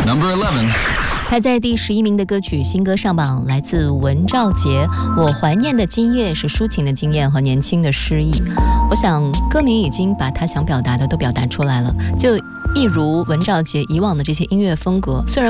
Number 11. 排在第11名的歌曲新歌上榜，来自文兆杰。我怀念的今夜是抒情的经验和年轻的诗意。我想歌名已经把他想表达的都表达出来了，就一如文兆杰以往的这些音乐风格，虽然